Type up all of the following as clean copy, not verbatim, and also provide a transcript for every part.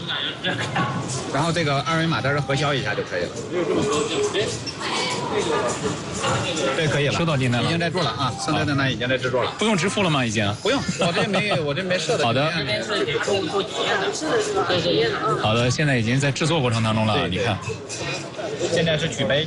然后这个二维码在这核销一下就可以了。这可以了， 收到订单了， 已经在做了啊，生产订单已经在制作了。 不用支付了吗？已经？ 不用，我这没设的。 好的。好的，现在已经在制作过程当中了。 对， 你看， 现在是取杯。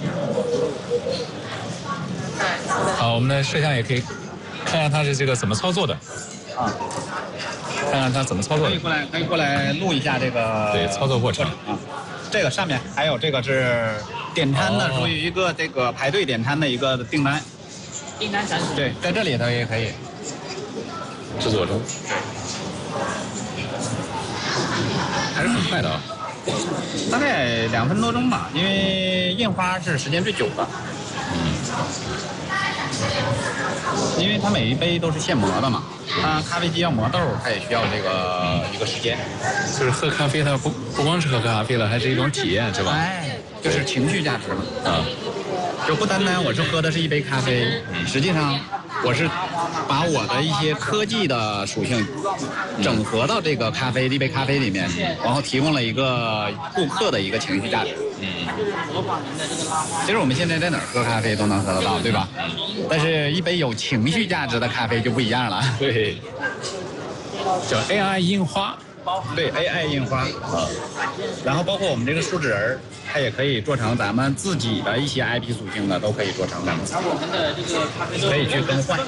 好，我们的摄像也可以看看它是这个怎么操作的啊， 看看它怎么操作的。 可以过来录一下这个对操作过程啊。这个上面还有这个是点餐的，属于一个这个排队点餐的一个订单。 订单展示。 对，在这里头也可以。 制作中。 对。 还是很快的啊。 大概2分多钟吧，因为印花是时间最久的。因为它每一杯都是现磨的嘛，它咖啡机要磨豆，它也需要这个一个时间。 就是喝咖啡，它不光是喝咖啡了，还是一种体验，是吧？ 哎，就是情绪价值嘛。 啊， 就不单单我是喝的是一杯咖啡，实际上我是把我的一些科技的属性整合到这个一杯咖啡里面，然后提供了一个顾客的一个情绪价值。其实我们现在在哪儿喝咖啡都能喝得到，对吧？但是一杯有情绪价值的咖啡就不一样了。 对，叫 AI 印花。 对 AI 印花啊，然后包括我们这个树脂人，它也可以做成咱们自己的一些 IP 属性的，都可以做成咱们自己。 我们的这个咖啡可以去更换。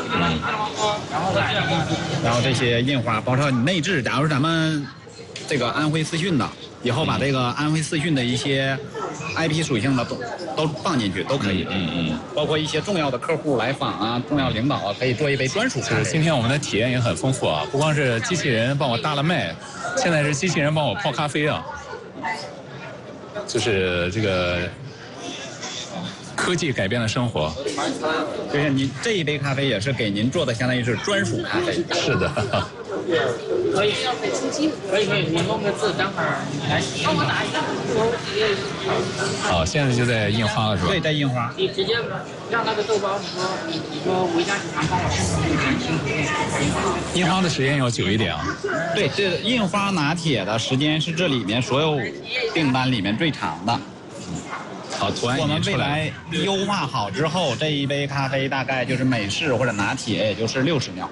然后这些印花，包括你内置，假如咱们这个安徽视讯的，以后把这个安徽视讯的一些 IP 属性的都放进去都可以。包括一些重要的客户来访啊，重要领导啊，可以做一杯专属咖啡。 今天我们的体验也很丰富啊，不光是机器人帮我大了麦，现在是机器人帮我泡咖啡啊，就是这个科技改变了生活。 就是你这一杯咖啡也是给您做的，相当于是专属咖啡。 是的。 可以，你弄个字，等会儿你来帮我打一下。 好，现在就在印花了是吧？ 对，在印花。 你直接让那个豆包，你说维嘉集团帮我印花的时间要久一点啊。 对，这印花拿铁的时间是这里面所有订单里面最长的。 好，图案我们未来优化好之后，这一杯咖啡大概就是美式或者拿铁，也就是60秒。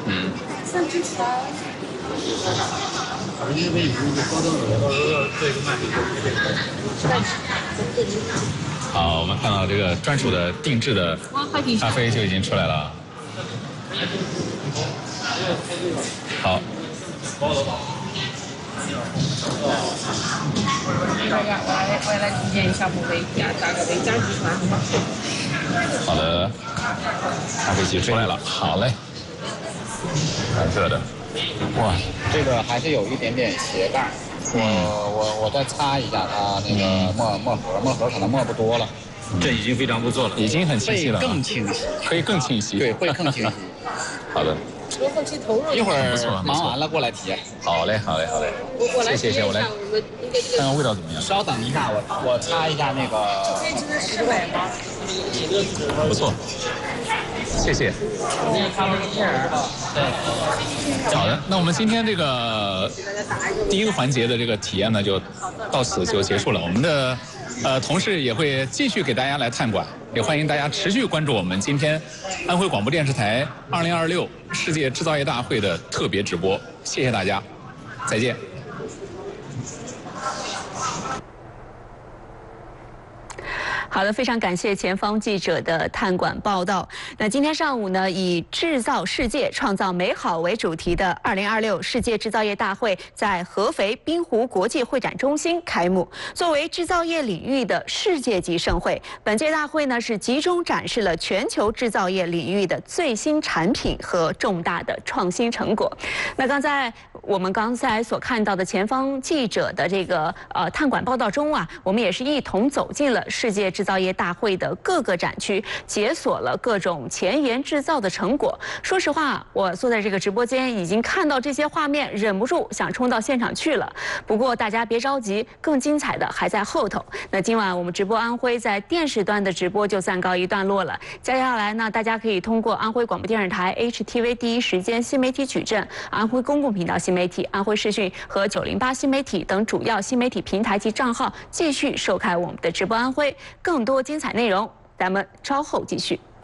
好，我们看到这个专属的定制的咖啡就已经出来了。好。 我来体验一下维嘉集团。 好的，咖啡机出来了，好嘞。蓝色的，哇， 这个还是有一点点斜盖。我再擦一下它那个墨盒可能墨不多了。这已经非常不错了， 已经很清晰了， 更清晰， 可以更清晰， 对，会更清晰。 好的。 一会儿忙完了过来体验。 好嘞，好嘞，好嘞。谢谢，我来看看味道怎么样。 稍等一下，我擦一下那个。 这只是10吗？ 不错，谢谢。好的，那我们今天这个第一个环节的这个体验呢，就到此就结束了。我们的同事也会继续给大家来探馆，也欢迎大家持续关注我们今天安徽广播电视台2026世界制造业大会的特别直播。谢谢大家，再见。 好的，非常感谢前方记者的探馆报道。那今天上午呢，以“制造世界，创造美好”为主题的2026世界制造业大会在合肥滨湖国际会展中心开幕。作为制造业领域的世界级盛会，本届大会呢是集中展示了全球制造业领域的最新产品和重大的创新成果。那我们刚才所看到的前方记者的这个探馆报道中啊，我们也是一同走进了世界制造业大会的各个展区，解锁了各种前沿制造的成果。说实话，我坐在这个直播间已经看到这些画面，忍不住想冲到现场去了。不过大家别着急，更精彩的还在后头。那今晚我们直播安徽在电视端的直播就暂告一段落了。接下来呢，大家可以通过安徽广播电视台 HTV 第一时间新媒体矩阵、安徽公共频道新媒体、安徽视讯和908新媒体等主要新媒体平台及账号继续收看我们的直播安徽，更多精彩内容，咱们稍后继续。